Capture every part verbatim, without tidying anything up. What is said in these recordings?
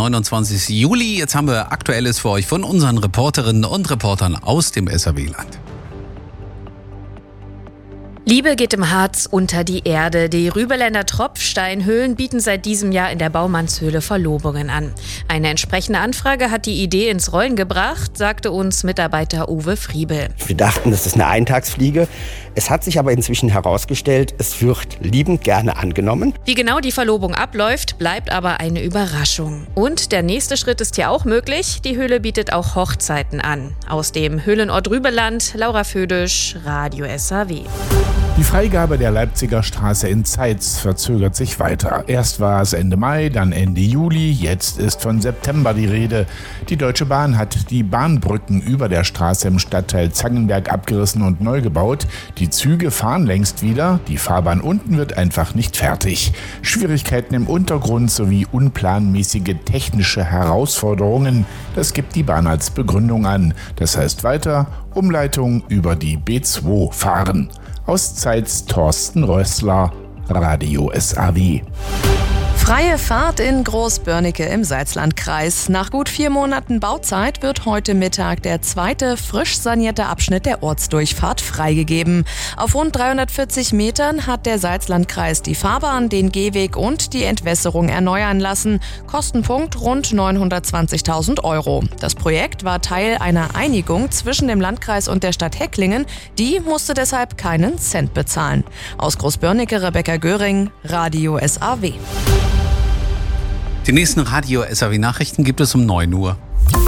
neunundzwanzigsten Juli. Jetzt haben wir Aktuelles für euch von unseren Reporterinnen und Reportern aus dem S R W-Land. Liebe geht im Harz unter die Erde. Die Rübeländer Tropfsteinhöhlen bieten seit diesem Jahr in der Baumannshöhle Verlobungen an. Eine entsprechende Anfrage hat die Idee ins Rollen gebracht, sagte uns Mitarbeiter Uwe Friebel. Wir dachten, das ist eine Eintagsfliege. Es hat sich aber inzwischen herausgestellt, es wird liebend gerne angenommen. Wie genau die Verlobung abläuft, bleibt aber eine Überraschung. Und der nächste Schritt ist hier auch möglich. Die Höhle bietet auch Hochzeiten an. Aus dem Höhlenort Rübeland, Laura Födisch, Radio S R W. Die Freigabe der Leipziger Straße in Zeitz verzögert sich weiter. Erst war es Ende Mai, dann Ende Juli, jetzt ist von September die Rede. Die Deutsche Bahn hat die Bahnbrücken über der Straße im Stadtteil Zangenberg abgerissen und neu gebaut. Die Züge fahren längst wieder, die Fahrbahn unten wird einfach nicht fertig. Schwierigkeiten im Untergrund sowie unplanmäßige technische Herausforderungen, das gibt die Bahn als Begründung an. Das heißt weiter, Umleitung über die B zwei fahren. Aus Zeitz Thorsten Rössler, Radio S R W. Freie Fahrt in Großbörnecke im Salzlandkreis. Nach gut vier Monaten Bauzeit wird heute Mittag der zweite frisch sanierte Abschnitt der Ortsdurchfahrt freigegeben. Auf rund dreihundertvierzig Metern hat der Salzlandkreis die Fahrbahn, den Gehweg und die Entwässerung erneuern lassen. Kostenpunkt rund neunhundertzwanzigtausend Euro. Das Projekt war Teil einer Einigung zwischen dem Landkreis und der Stadt Hecklingen. Die musste deshalb keinen Cent bezahlen. Aus Großbörnecke Rebecca Göring, Radio S R W. Die nächsten Radio-S R W-Nachrichten gibt es um neun Uhr.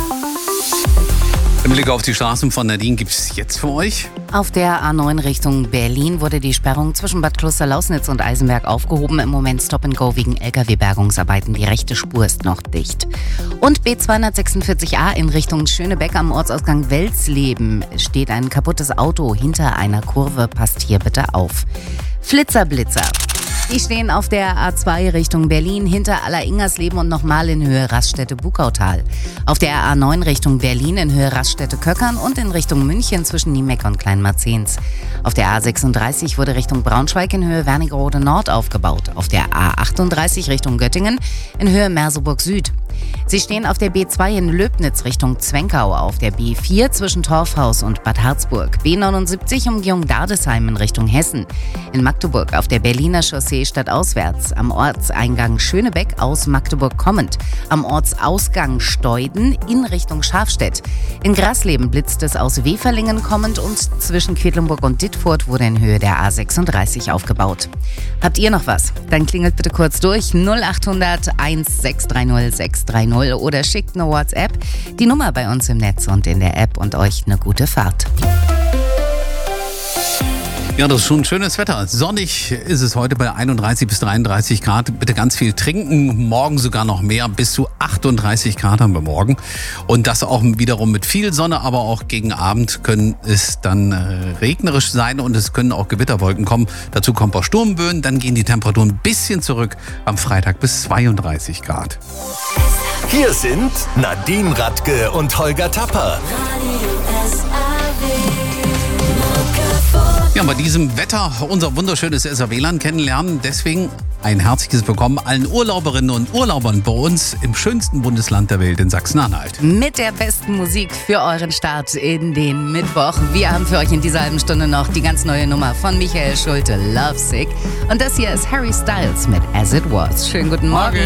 Im Blick auf die Straßen von Nadine gibt es jetzt für euch. Auf der A neun Richtung Berlin wurde die Sperrung zwischen Bad Klosterlausnitz und Eisenberg aufgehoben. Im Moment Stop and Go wegen L K W-Bergungsarbeiten. Die rechte Spur ist noch dicht. Und B zweihundertsechsundvierzig A in Richtung Schönebeck am Ortsausgang Welsleben steht ein kaputtes Auto hinter einer Kurve. Passt hier bitte auf. Flitzer, Blitzer. Die stehen auf der A zwei Richtung Berlin hinter Alleringers-Leben und nochmal in Höhe Raststätte-Bukautal. Auf der A neun Richtung Berlin in Höhe Raststätte-Köckern und in Richtung München zwischen Niemeck und Kleinmarzens. Auf der A sechsunddreißig wurde Richtung Braunschweig in Höhe Wernigerode Nord aufgebaut. Auf der A achtunddreißig Richtung Göttingen in Höhe Merseburg Süd. Sie stehen auf der B zwei in Löbnitz Richtung Zwenkau, auf der B vier zwischen Torfhaus und Bad Harzburg, B neunundsiebzig Umgehung Dardesheim in Richtung Hessen, in Magdeburg auf der Berliner Chaussee stadtauswärts, am Ortseingang Schönebeck aus Magdeburg kommend, am Ortsausgang Steuden in Richtung Schafstedt. In Grasleben blitzt es aus Weferlingen kommend und zwischen Quedlinburg und Dittfurt wurde in Höhe der A sechsunddreißig aufgebaut. Habt ihr noch was? Dann klingelt bitte kurz durch null achthundert eins sechs drei null sechs drei null oder schickt eine WhatsApp. Die Nummer bei uns im Netz und in der App und euch eine gute Fahrt. Ja, das ist schon schönes Wetter. Sonnig ist es heute bei einunddreißig bis dreiunddreißig Grad. Bitte ganz viel trinken. Morgen sogar noch mehr. Bis zu achtunddreißig Grad haben wir morgen. Und das auch wiederum mit viel Sonne. Aber auch gegen Abend können es dann äh, regnerisch sein und es können auch Gewitterwolken kommen. Dazu kommen ein paar Sturmböen. Dann gehen die Temperaturen ein bisschen zurück. Am Freitag bis zweiunddreißig Grad. Hier sind Nadine Radke und Holger Tapper. Ja, bei diesem Wetter unser wunderschönes S R W-Land kennenlernen. Deswegen ein herzliches Willkommen allen Urlauberinnen und Urlaubern bei uns im schönsten Bundesland der Welt in Sachsen-Anhalt. Mit der besten Musik für euren Start in den Mittwoch. Wir haben für euch in dieser halben Stunde noch die ganz neue Nummer von Michael Schulte, Lovesick. Und das hier ist Harry Styles mit As It Was. Schönen guten Morgen.